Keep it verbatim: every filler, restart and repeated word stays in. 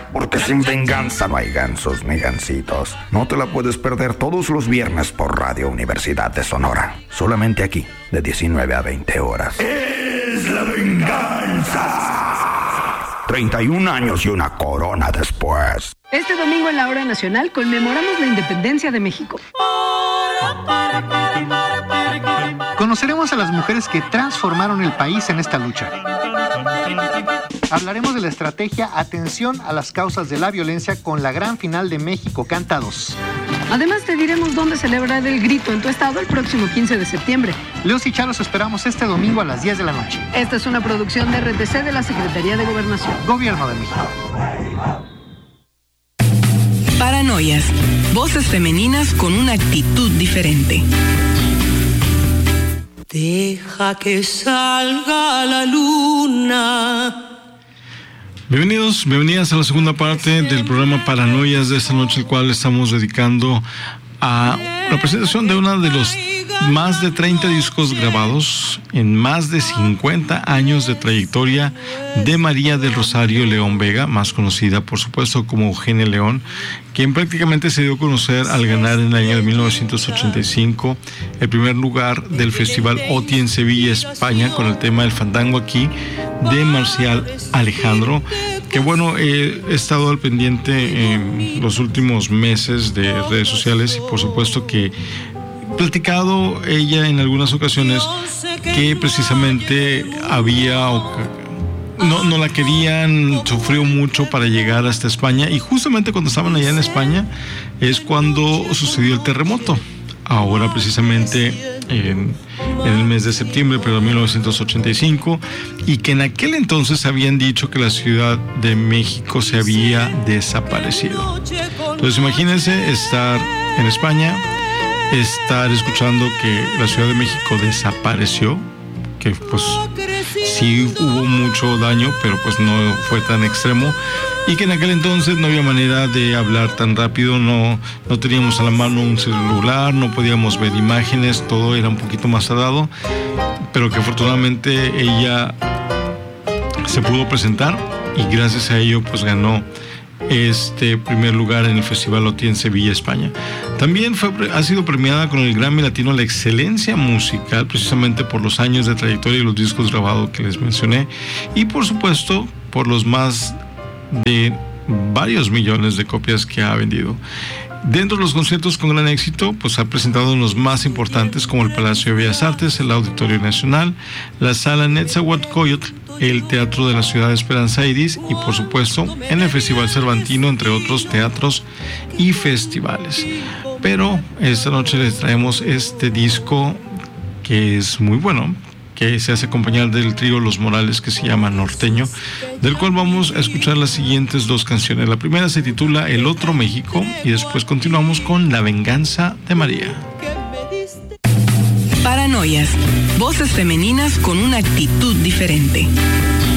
porque sin venganza no hay gansos ni gansitos. No te la puedes perder todos los viernes por Radio Universidad de Sonora. Solamente aquí, de diecinueve a veinte horas. ¡Es la venganza! treinta y un años y una corona después. Este domingo en la Hora Nacional conmemoramos la independencia de México. Conoceremos a las mujeres que transformaron el país en esta lucha. Hablaremos de la estrategia Atención a las causas de la violencia con la gran final de México Canta dos. Además te diremos dónde celebrar el grito en tu estado el próximo quince de septiembre. Leos y Chalos esperamos este domingo a las diez de la noche. Esta es una producción de R T C de la Secretaría de Gobernación. Gobierno de México. Paranoias. Voces femeninas con una actitud diferente. Deja que salga la luna. Bienvenidos, bienvenidas a la segunda parte del programa Paranoias de esta noche, el cual estamos dedicando a la presentación de uno de los más de treinta discos grabados en más de cincuenta años de trayectoria de María del Rosario León Vega, más conocida por supuesto como Eugenia León, quien prácticamente se dio a conocer al ganar en el año de mil novecientos ochenta y cinco el primer lugar del Festival OTI en Sevilla, España, con el tema El Fandango Aquí de Marcial Alejandro, que bueno, eh, he estado al pendiente en los últimos meses de redes sociales y por supuesto que platicado ella en algunas ocasiones que precisamente había no, no la querían, sufrió mucho para llegar hasta España, y justamente cuando estaban allá en España es cuando sucedió el terremoto, ahora precisamente en, en el mes de septiembre, pero de mil novecientos ochenta y cinco, y que en aquel entonces habían dicho que la Ciudad de México se había desaparecido. Entonces imagínense estar en España, estar escuchando que la Ciudad de México desapareció, que pues sí hubo mucho daño, pero pues no fue tan extremo, y que en aquel entonces no había manera de hablar tan rápido, no, no teníamos a la mano un celular, no podíamos ver imágenes, todo era un poquito más tardado, pero que afortunadamente ella se pudo presentar y gracias a ello pues ganó este primer lugar en el Festival OTI en Sevilla, España. También fue, ha sido premiada con el Grammy Latino a la excelencia musical, precisamente por los años de trayectoria y los discos grabados que les mencioné, y por supuesto por los más de varios millones de copias que ha vendido. Dentro de los conciertos con gran éxito, pues ha presentado en los más importantes como el Palacio de Bellas Artes, el Auditorio Nacional, la Sala Netzahualcóyotl, el Teatro de la Ciudad de Esperanza Iris y por supuesto en el Festival Cervantino, entre otros teatros y festivales. Pero esta noche les traemos este disco que es muy bueno, que se hace acompañar del trío Los Morales, que se llama Norteño, del cual vamos a escuchar las siguientes dos canciones. La primera se titula El Otro México y después continuamos con La Venganza de María. Paranoias. Voces femeninas con una actitud diferente.